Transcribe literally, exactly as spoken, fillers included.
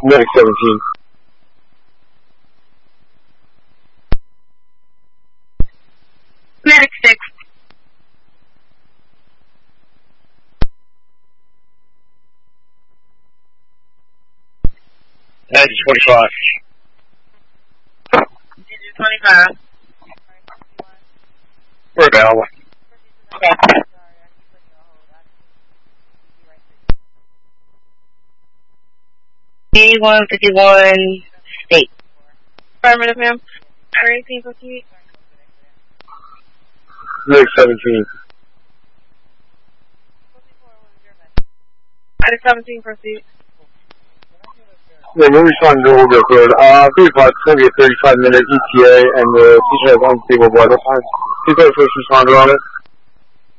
Medic seventeen. Medic six. Engine twenty-five. Engine twenty-five. We're available. Okay. A one fifty-one state. Affirmative, ma'am. eighteen proceed. Medic seventeen. Medic seventeen proceed. Yeah, we're responding to over code. Uh, thirty-five, it's going to be a thirty-five minute E T A, and the teacher has unstable vital signs. Please let the first responder on it.